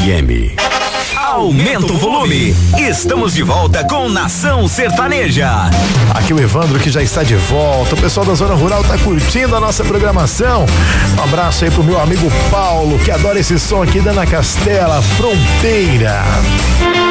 FM. Aumenta o volume. Estamos de volta com Nação Sertaneja. Aqui o Evandro que já está de volta. O pessoal da Zona Rural tá curtindo a nossa programação. Um abraço aí pro meu amigo Paulo, que adora esse som aqui da Ana Castela, Fronteira.